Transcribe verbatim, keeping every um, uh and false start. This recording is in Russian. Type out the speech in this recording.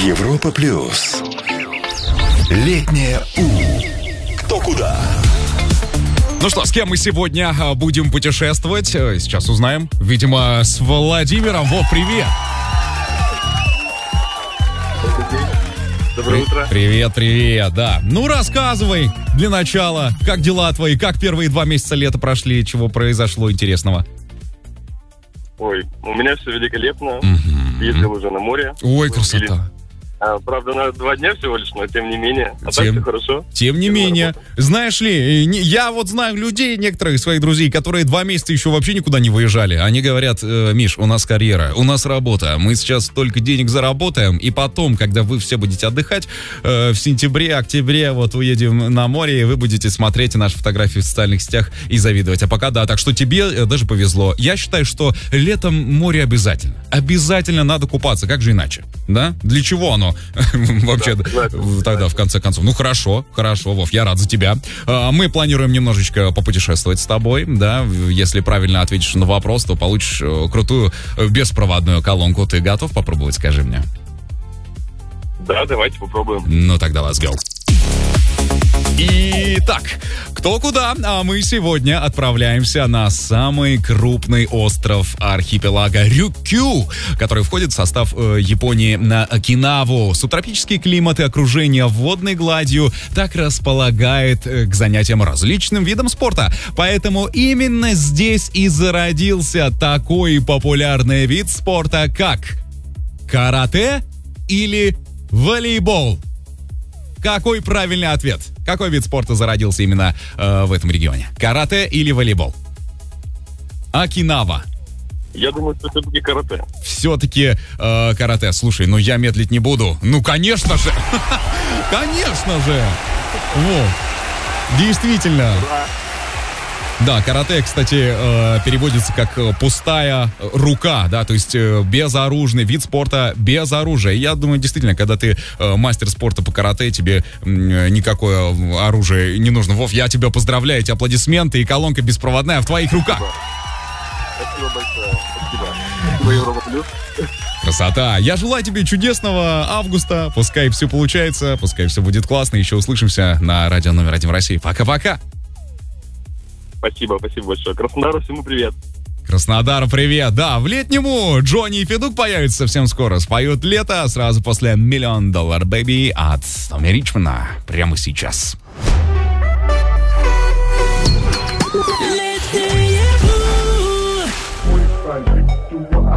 Европа плюс. Летнее У. Кто куда? Ну что, с кем мы сегодня будем путешествовать? Сейчас узнаем. Видимо, с Владимиром. Вов, привет! Доброе утро. Привет, привет, да. Ну, рассказывай для начала, как дела твои, как первые два месяца лета прошли, чего произошло интересного? Ой, у меня все великолепно. Угу. Ездил уже на море. Ой, красота. А, правда, на два дня всего лишь, но тем не менее. А Тем- так все хорошо. Тем не Всем менее, работа. знаешь ли, не- я вот знаю людей, некоторых своих друзей, которые два месяца еще вообще никуда не выезжали. Они говорят: «Э, Миш, у нас карьера, у нас работа, мы сейчас только денег заработаем, и потом, когда вы все будете отдыхать, э, в сентябре, октябре вот уедем на море, и вы будете смотреть наши фотографии в социальных сетях и завидовать. А пока да, так что тебе э, даже повезло. Я считаю, что летом море обязательно. Обязательно надо купаться, как же иначе, да? Для чего оно вообще Да, согласен. тогда в конце концов? Ну хорошо, хорошо, Вов, я рад за тебя. А, Мы планируем немножечко попутешествовать с тобой, да, если правильно ответишь на вопрос, то получишь э, крутую э, беспроводную колонку. Ты готов попробовать, скажи мне? Да, давайте попробуем. Ну тогда let's go. Итак, кто куда, а мы сегодня отправляемся на самый крупный остров архипелага Рюкю, который входит в состав э, Японии на Окинаву. Субтропический климат и окружение водной гладью так располагает э, к занятиям различным видам спорта. Поэтому именно здесь и зародился такой популярный вид спорта, как карате или волейбол. Какой правильный ответ? Какой вид спорта зародился именно э, в этом регионе? Карате или волейбол? Окинава. Я думаю, что все-таки карате. Все-таки э, карате. Слушай, ну я медлить не буду. Ну, конечно же. Конечно же. Вот. Действительно. Да, карате, кстати, э, переводится как э, пустая рука, да, то есть э, безоружный вид спорта без оружия. Я думаю, действительно, когда ты э, мастер спорта по карате, тебе м, никакое оружие не нужно. Вов, я тебя поздравляю, эти аплодисменты и колонка беспроводная в твоих руках. Спасибо большое. Спасибо. Спасибо, Европа плюс. Красота. Я желаю тебе чудесного августа. Пускай все получается, пускай все будет классно. Еще услышимся на радио номер один в России. Пока-пока. Спасибо, спасибо большое. Краснодару всему привет. Краснодар, привет. Да, в летнему Джонни и Федук появятся совсем скоро. Споют «Лето» сразу после «Миллион доллар бэби» от Томми Ричмана. Прямо сейчас.